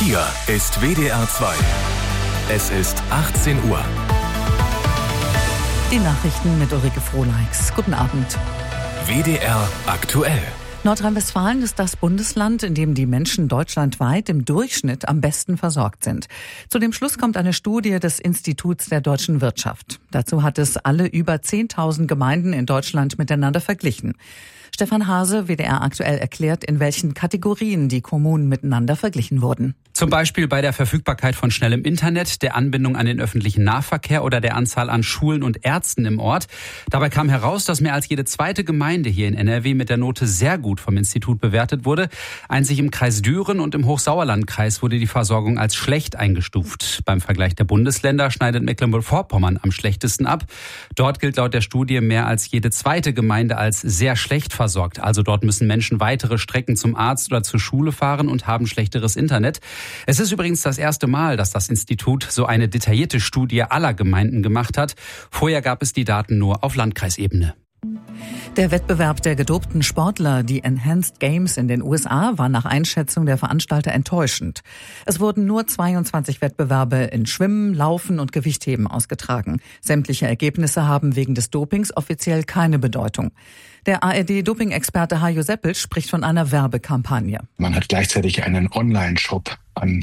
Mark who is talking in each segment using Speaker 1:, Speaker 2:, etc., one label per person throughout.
Speaker 1: Hier ist WDR 2. Es ist 18 Uhr.
Speaker 2: Die Nachrichten mit Ulrike Frohleix. Guten Abend.
Speaker 1: WDR aktuell.
Speaker 2: Nordrhein-Westfalen ist das Bundesland, in dem die Menschen deutschlandweit im Durchschnitt am besten versorgt sind. Zu dem Schluss kommt eine Studie des Instituts der deutschen Wirtschaft. Dazu hat es alle über 10.000 Gemeinden in Deutschland miteinander verglichen. Stefan Hase, WDR aktuell, erklärt, in welchen Kategorien die Kommunen miteinander verglichen wurden.
Speaker 3: Zum Beispiel bei der Verfügbarkeit von schnellem Internet, der Anbindung an den öffentlichen Nahverkehr oder der Anzahl an Schulen und Ärzten im Ort. Dabei kam heraus, dass mehr als jede zweite Gemeinde hier in NRW mit der Note sehr gut vom Institut bewertet wurde. Einzig im Kreis Düren und im Hochsauerlandkreis wurde die Versorgung als schlecht eingestuft. Beim Vergleich der Bundesländer schneidet Mecklenburg-Vorpommern am schlechtesten ab. Dort gilt laut der Studie mehr als jede zweite Gemeinde als sehr schlecht versorgt. Also dort müssen Menschen weitere Strecken zum Arzt oder zur Schule fahren und haben schlechteres Internet. Es ist übrigens das erste Mal, dass das Institut so eine detaillierte Studie aller Gemeinden gemacht hat. Vorher gab es die Daten nur auf Landkreisebene.
Speaker 2: Der Wettbewerb der gedopten Sportler, die Enhanced Games in den USA, war nach Einschätzung der Veranstalter enttäuschend. Es wurden nur 22 Wettbewerbe in Schwimmen, Laufen und Gewichtheben ausgetragen. Sämtliche Ergebnisse haben wegen des Dopings offiziell keine Bedeutung. Der ARD-Doping-Experte Hajo Seppel spricht von einer Werbekampagne.
Speaker 4: Man hat gleichzeitig einen Online-Shop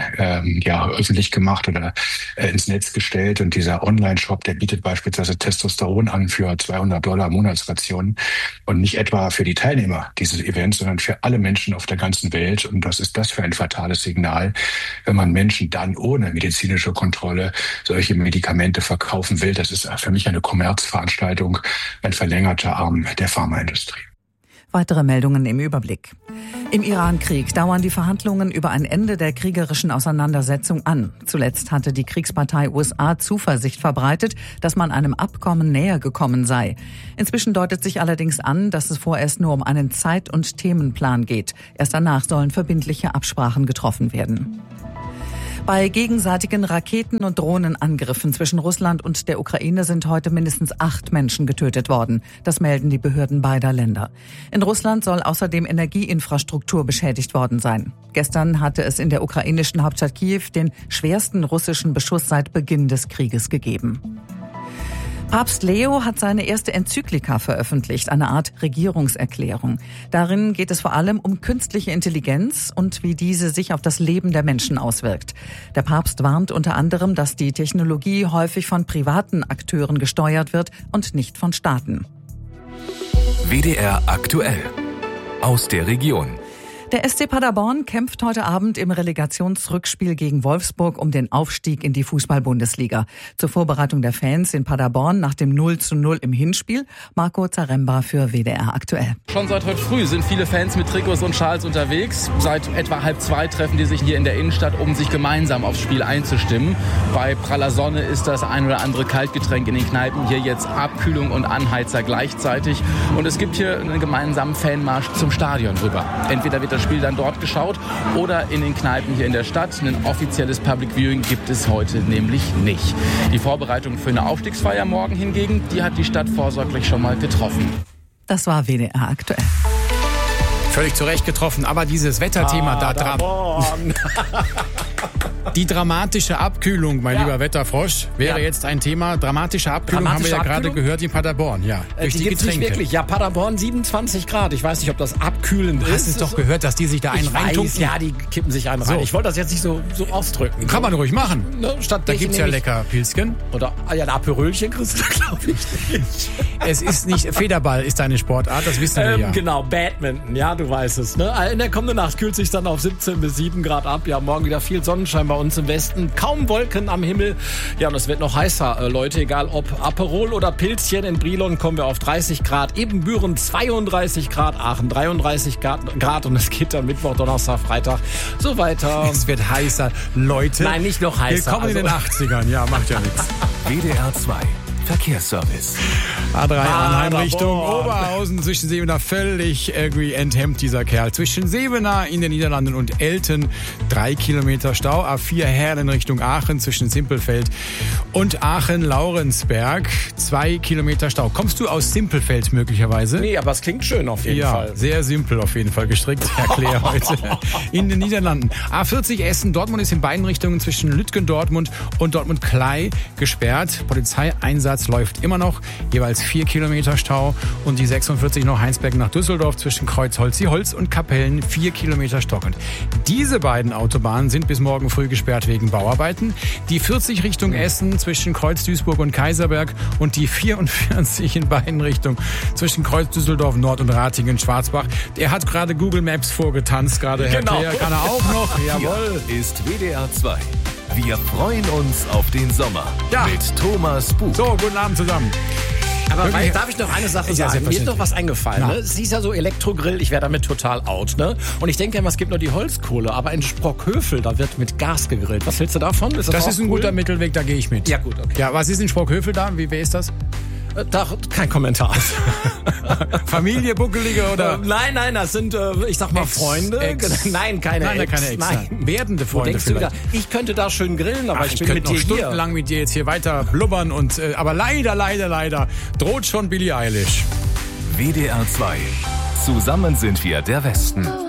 Speaker 4: öffentlich gemacht oder ins Netz gestellt. Und dieser Online-Shop, der bietet beispielsweise Testosteron an für $200 Monatsrationen und nicht etwa für die Teilnehmer dieses Events, sondern für alle Menschen auf der ganzen Welt. Und was ist das für ein fatales Signal, wenn man Menschen dann ohne medizinische Kontrolle solche Medikamente verkaufen will? Das ist für mich eine Kommerzveranstaltung, ein verlängerter Arm der Pharmaindustrie.
Speaker 2: Weitere Meldungen im Überblick. Im Iran-Krieg dauern die Verhandlungen über ein Ende der kriegerischen Auseinandersetzung an. Zuletzt hatte die Kriegspartei USA Zuversicht verbreitet, dass man einem Abkommen näher gekommen sei. Inzwischen deutet sich allerdings an, dass es vorerst nur um einen Zeit- und Themenplan geht. Erst danach sollen verbindliche Absprachen getroffen werden. Bei gegenseitigen Raketen- und Drohnenangriffen zwischen Russland und der Ukraine sind heute mindestens 8 Menschen getötet worden. Das melden die Behörden beider Länder. In Russland soll außerdem Energieinfrastruktur beschädigt worden sein. Gestern hatte es in der ukrainischen Hauptstadt Kiew den schwersten russischen Beschuss seit Beginn des Krieges gegeben. Papst Leo hat seine erste Enzyklika veröffentlicht, eine Art Regierungserklärung. Darin geht es vor allem um künstliche Intelligenz und wie diese sich auf das Leben der Menschen auswirkt. Der Papst warnt unter anderem, dass die Technologie häufig von privaten Akteuren gesteuert wird und nicht von Staaten.
Speaker 1: WDR aktuell. Aus der Region.
Speaker 2: Der SC Paderborn kämpft heute Abend im Relegationsrückspiel gegen Wolfsburg um den Aufstieg in die Fußball-Bundesliga. Zur Vorbereitung der Fans in Paderborn nach dem 0:0 im Hinspiel, Marco Zaremba für WDR aktuell.
Speaker 5: Schon seit heute früh sind viele Fans mit Trikots und Schals unterwegs. Seit etwa 1:30 treffen die sich hier in der Innenstadt, um sich gemeinsam aufs Spiel einzustimmen. Bei praller Sonne ist das ein oder andere Kaltgetränk in den Kneipen. Hier jetzt Abkühlung und Anheizer gleichzeitig. Und es gibt hier einen gemeinsamen Fanmarsch zum Stadion rüber. Entweder wird das Spiel dann dort geschaut oder in den Kneipen hier in der Stadt. Ein offizielles Public Viewing gibt es heute nämlich nicht. Die Vorbereitung für eine Aufstiegsfeier morgen hingegen, die hat die Stadt vorsorglich schon mal getroffen.
Speaker 2: Das war WDR aktuell.
Speaker 6: Völlig zu Recht getroffen, aber dieses Wetterthema da dran. Die dramatische Abkühlung, mein lieber Wetterfrosch, wäre jetzt ein Thema. Dramatische Abkühlung haben wir ja gerade gehört in Paderborn. Ja, durch die
Speaker 7: gibt's
Speaker 6: Getränke.
Speaker 7: Nicht wirklich. Ja, Paderborn 27 Grad. Ich weiß nicht, ob das abkühlend ist.
Speaker 6: Du hast es doch gehört, dass die sich da einen reintunken.
Speaker 7: Ja, die kippen sich einen rein.
Speaker 6: So.
Speaker 7: Ich wollte das jetzt nicht so ausdrücken.
Speaker 6: Kann man ruhig machen.
Speaker 7: Ne, statt
Speaker 6: da gibt's ja lecker Pilzchen.
Speaker 7: Oder ein Aperölchen kriegst du, glaube ich nicht.
Speaker 6: Es ist nicht, Federball ist deine Sportart, das wissen wir ja.
Speaker 7: Genau, Badminton, ja, du weißt es. Ne? In der kommenden Nacht kühlt sich dann auf 17 bis 7 Grad ab. Ja, morgen wieder viel Sonnenschein bei uns im Westen. Kaum Wolken am Himmel. Ja, und es wird noch heißer, Leute. Egal ob Aperol oder Pilzchen. In Brilon kommen wir auf 30 Grad. Ebenbüren 32 Grad. Aachen 33 Grad. Und es geht dann Mittwoch, Donnerstag, Freitag so weiter.
Speaker 6: Es wird heißer, Leute.
Speaker 7: Nein, nicht noch heißer.
Speaker 6: Willkommen in den 80ern. Ja, macht ja nichts.
Speaker 1: WDR 2. Verkehrsservice.
Speaker 6: A3 Arnheim Richtung Oberhausen zwischen Sebener, völlig irgendwie enthemmt dieser Kerl. Zwischen Sebener in den Niederlanden und Elten 3 Kilometer Stau. A4 Herlen Richtung Aachen zwischen Simpelfeld und Aachen-Laurensberg 2 Kilometer Stau. Kommst du aus Simpelfeld möglicherweise?
Speaker 7: Nee, aber es klingt schön auf jeden Fall.
Speaker 6: Ja, sehr simpel auf jeden Fall gestrickt, Herr Claire heute in den Niederlanden. A40 Essen-Dortmund ist in beiden Richtungen zwischen Lütgendortmund und Dortmund-Klei gesperrt. Polizeieinsatz läuft immer noch, jeweils 4 Kilometer Stau. Und die 46 noch Heinsberg nach Düsseldorf zwischen Kreuz-Holzi-Holz und Kapellen 4 Kilometer stockend. Diese beiden Autobahnen sind bis morgen früh gesperrt wegen Bauarbeiten. Die 40 Richtung Essen zwischen Kreuz-Duisburg und Kaiserberg und die 44 in beiden Richtungen zwischen Kreuz-Düsseldorf Nord und Ratingen-Schwarzbach. Der hat gerade Google Maps vorgetanzt, gerade Herr Claire, kann er auch noch. Jawohl.
Speaker 1: Hier ist WDR 2. Wir freuen uns auf den Sommer mit Thomas Buch.
Speaker 6: So, guten Abend zusammen.
Speaker 7: Aber darf ich noch eine Sache sagen? Mir ist noch was eingefallen. Ne? Es hieß ja so Elektrogrill, ich wäre damit total out. Ne? Und ich denke immer, es gibt nur die Holzkohle, aber in Sprockhövel, da wird mit Gas gegrillt. Was hältst du davon?
Speaker 6: Das ist ein guter Mittelweg, da gehe ich mit.
Speaker 7: Ja gut, okay.
Speaker 6: Ja, was ist in Sprockhövel da? Wer ist das?
Speaker 7: Kein Kommentar.
Speaker 6: Familie, Buckelige oder?
Speaker 7: Nein, das sind, ich sag mal, Freunde. Nein, keine Ex.
Speaker 6: Nein. Werdende Freunde vielleicht.
Speaker 7: Ich könnte da schön grillen, aber ich bin
Speaker 6: mit dir noch stundenlang mit dir jetzt hier weiter blubbern und, aber leider droht schon Billie Eilish.
Speaker 1: WDR 2. Zusammen sind wir der Westen.